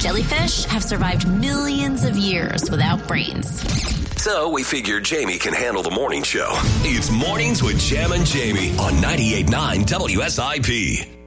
Jellyfish have survived millions of years without brains. So we figured Jamie can handle the morning show. It's Mornings with Jam and Jamie on 98.9 WSIP.